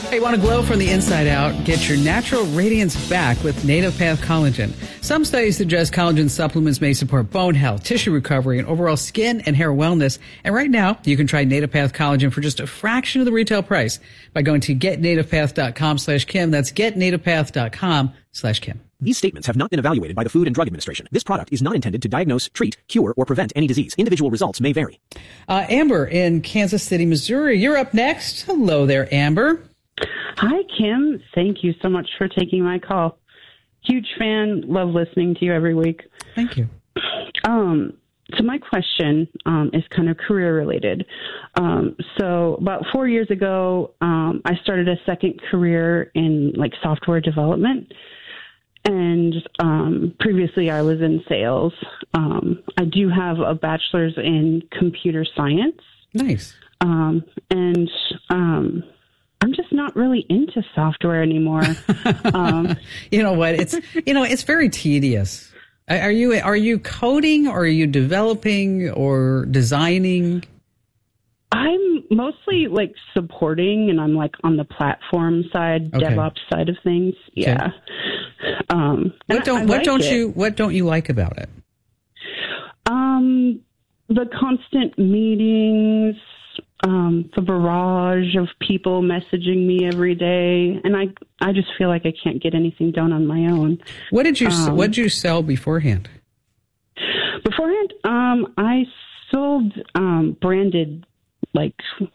Hey, want to glow from the inside out? Get your natural radiance back with Native Path Collagen. Some studies suggest collagen supplements may support bone health, tissue recovery, and overall skin and hair wellness. And right now, you can try Native Path Collagen for just a fraction of the retail price by going to getnativepath.com/Kim. That's getnativepath.com/Kim. These statements have not been evaluated by the Food and Drug Administration. This product is not intended to diagnose, treat, cure, or prevent any disease. Individual results may vary. Amber in Kansas City, Missouri. You're up next. Hello there, Amber. Hi, Kim. Thank you so much for taking my call. Huge fan. Love listening to you every week. Thank you. So my question is kind of career related. So about 4 years ago, I started a second career in like software development. And previously I was in sales. I do have a bachelor's in computer science. Nice. I'm just not really into software anymore. You know what? It's very tedious. Are you coding, or are you developing or designing? I'm mostly like supporting, and I'm like on the platform side, okay. DevOps side of things. Yeah. Okay. What don't you like about it? The constant meetings, the barrage of people messaging me every day, and I just feel like I can't get anything done on my own. What did you sell beforehand? Beforehand, I sold branded like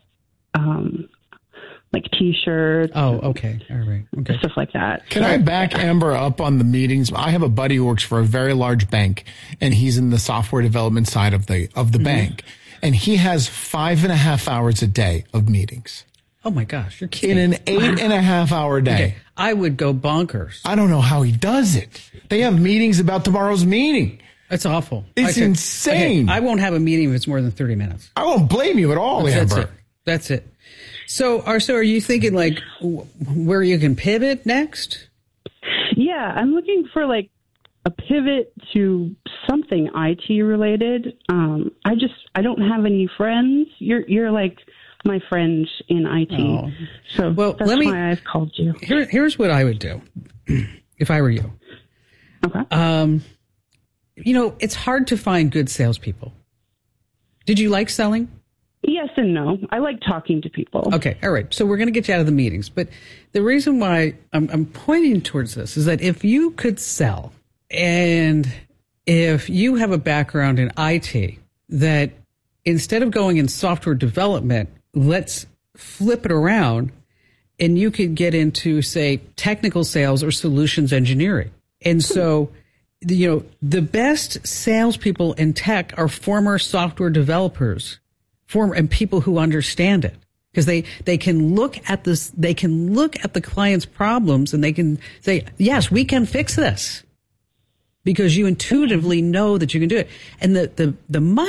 T-shirts. Oh, okay. All right. Okay. Stuff like that. Can I back Amber up on the meetings? I have a buddy who works for a very large bank, and he's in the software development side of the bank. And he has 5.5 hours a day of meetings. Oh my gosh, you're kidding. In an 8.5 hour day. Okay. I would go bonkers. I don't know how he does it. They have meetings about tomorrow's meeting. It's awful. It's insane. Okay. I won't have a meeting if it's more than 30 minutes. I won't blame you at all, Amber. That's it. So are you thinking like where you can pivot next? Yeah, I'm looking for like a pivot to something IT related. I don't have any friends. You're like my friends in IT. Oh. So that's why I've called you. Here's what I would do if I were you. Okay. It's hard to find good salespeople. Did you like selling? Yes and no. I like talking to people. Okay. All right. So we're going to get you out of the meetings. But the reason why I'm pointing towards this is that if you could sell, and if you have a background in IT, that instead of going in software development, let's flip it around and you could get into, say, technical sales or solutions engineering. And so, the best salespeople in tech are former software developers, and people who understand it. Because they can look at this, they can look at the client's problems and they can say, yes, we can fix this. Because you intuitively know that you can do it. And the